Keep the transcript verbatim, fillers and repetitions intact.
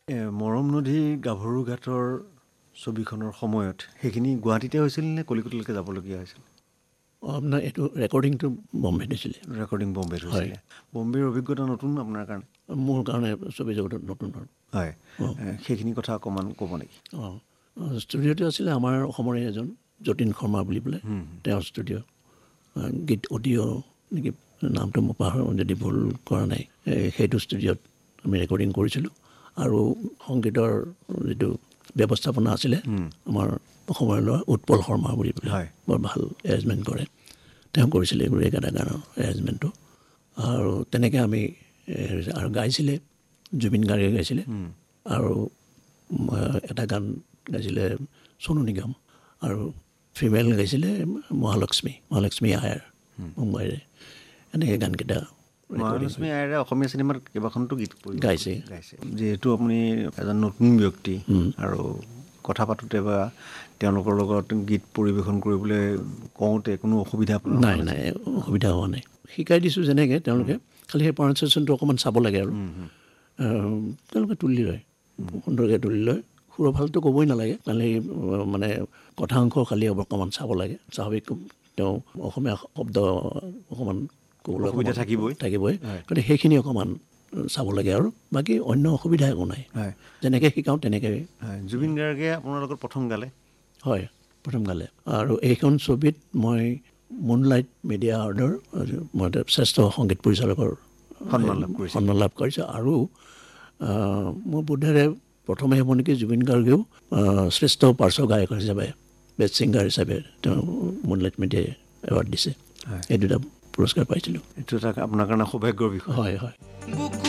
মৰম নদী গাভৰু ঘাটৰ ছবিখনৰ সময়ত সেইখিনি গুৱাহাটীতে হৈছিল নে কলিকতালৈকে যাবলগীয়া হৈছিল? আপোনাৰ এইটো ৰেকৰ্ডিংটো বম্বেত হৈছিলে। ৰেকৰ্ডিং বম্বেত হৈছিলে। বম্বেৰ অভিজ্ঞতা নতুন আপোনাৰ কাৰণে? মোৰ কাৰণে ছবি জগতত নতুন হ'ল। হয়, সেইখিনি কথা অকণমান ক'ব নেকি? অঁ, ষ্টুডিঅ'টো আছিলে আমাৰ অসমৰে এজন যতীন শৰ্মা বুলি পেলাই, তেওঁৰ ষ্টুডিঅ'। গীত অডিঅ' নেকি নামটো মই পাহৰোঁ যদি ভুল কৰা নাই। সেইটো ষ্টুডিঅ'ত আমি ৰেকৰ্ডিং কৰিছিলোঁ। আৰু সংগীতৰ যিটো ব্যৱস্থাপনা আছিলে আমাৰ অসমৰ ল'ৰা উৎপল শৰ্মা বুলি পেলাই, বৰ ভাল এৰেঞ্জমেণ্ট কৰে। তেওঁ কৰিছিলে এইবোৰ একেটা গানৰ এৰেঞ্জমেণ্টটো। আৰু তেনেকৈ আমি আৰু গাইছিলে জুবিন গাৰ্গে গাইছিলে, আৰু এটা গান গাইছিলে সোণু নিগম, আৰু ফিমেল গাইছিলে মহালক্ষ্মী মহালক্ষ্মী আয়াৰ মুম্বাইৰে। এনেকৈ গানকেইটা মহালক্ষ্মী আয়াৰে অসমীয়া চিনেমাত কেইবাখনতো গীত গাইছে গাইছে যিহেতু আপুনি এজন নতুন ব্যক্তি আৰু কথা পাতোঁতে বা তেওঁলোকৰ লগত গীত পৰিৱেশন কৰিবলৈ কওঁতে কোনো অসুবিধা নাই নাই অসুবিধা হোৱা নাই। শিকাই দিছোঁ যেনেকৈ, তেওঁলোকে খালি সেই প্ৰনাউন্সিয়েশ্যনটো অকণমান চাব লাগে। আৰু তেওঁলোকে তুলি লয়, সুন্দৰকৈ তুলি লয়। সুৰৰ ফালটো ক'বই নালাগে, খালি মানে কথা অংশ খালি অকণমান চাব লাগে। স্বাভাৱিক তেওঁ অসমীয়া শব্দ অকণমান ক'বলৈ অসুবিধা থাকিবই থাকিবই গতিকে সেইখিনি অকণমান চাব লাগে। আৰু বাকী অন্য অসুবিধা একো নাই, যেনেকৈ শিকাওঁ তেনেকৈ। জুবিন গাৰ্গে আপোনাৰ লগত প্ৰথম গালে? হয়, প্ৰথম গালে। আৰু এইখন ছবিত মই মুনলাইট মিডিয়া এৱাৰ্ডৰ মই শ্ৰেষ্ঠ সংগীত পৰিচালকৰ সন্মান লাভ কৰিছোঁ সন্মান লাভ কৰিছোঁ। আৰু মোৰ বোধেৰে প্ৰথমে হ'ব নেকি জুবিন গাৰ্গেও শ্ৰেষ্ঠ পাৰ্শ্ব গায়ক হিচাপে, বেষ্ট ছিংগাৰ হিচাপে তেওঁ মুনলাইট মিডিয়াই এৱাৰ্ড দিছে। এই দুটা পুৰস্কাৰ পাইছিলোঁ। এইটো এটা আপোনাৰ কাৰণে সৌভাগ্যৰ বিষয়। হয় হয়।